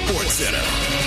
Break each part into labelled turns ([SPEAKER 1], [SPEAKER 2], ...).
[SPEAKER 1] Sports Center.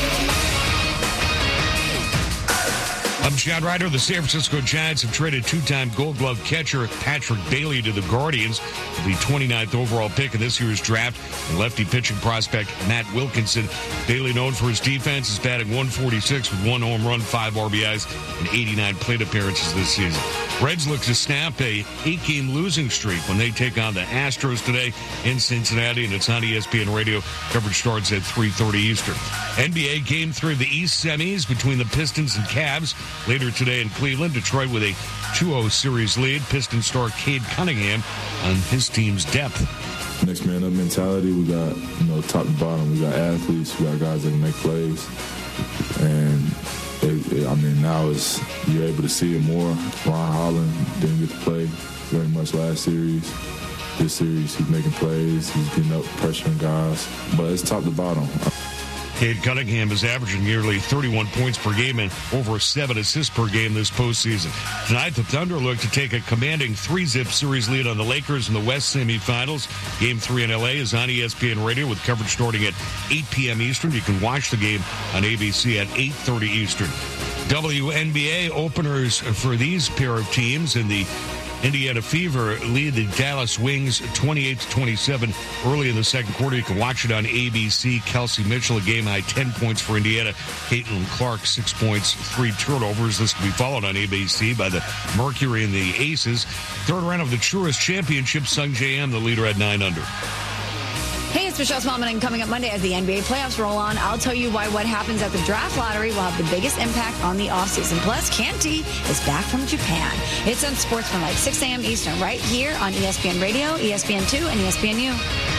[SPEAKER 2] I'm Chad Ryder. The San Francisco Giants have traded two-time Gold Glove catcher Patrick Bailey to the Guardians with the 29th overall pick in this year's draft. And lefty pitching prospect Matt Wilkinson. Bailey, known for his defense, is batting .146 with 1 home run, 5 RBIs, and 89 plate appearances this season. Reds look to snap a 8-game losing streak when they take on the Astros today in Cincinnati, and it's on ESPN Radio. Coverage starts at 3:30 Eastern. NBA Game 3 of the East semis between the Pistons and Cavs. Later today in Cleveland, Detroit with a 2-0 series lead. Pistons star Cade Cunningham on his team's depth.
[SPEAKER 3] Next man up mentality. We got, top to bottom. We got athletes. We got guys that can make plays. And, now you're able to see it more. Ron Holland didn't get to play very much last series. This series, he's making plays. He's getting up, pressuring guys. But it's top to bottom.
[SPEAKER 2] Cade Cunningham is averaging nearly 31 points per game and over 7 assists per game this postseason. Tonight, the Thunder look to take a commanding 3-zip series lead on the Lakers in the West semifinals. Game 3 in L.A. is on ESPN Radio with coverage starting at 8 p.m. Eastern. You can watch the game on ABC at 8:30 Eastern. WNBA openers for these pair of teams in the Indiana Fever lead the Dallas Wings 28-27 early in the second quarter. You can watch it on ABC. Kelsey Mitchell, a game-high 10 points for Indiana. Caitlin Clark, 6 points, 3 turnovers. This will be followed on ABC by the Mercury and the Aces. Third round of the Truist Championship, Sung J M, the leader at 9 under.
[SPEAKER 4] Hey, it's Michelle Smallman, and coming up Monday as the NBA playoffs roll on, I'll tell you why what happens at the draft lottery will have the biggest impact on the offseason. Plus, Canty is back from Japan. It's on Sportsmanlike, 6 a.m. Eastern, right here on ESPN Radio, ESPN2, and ESPNU.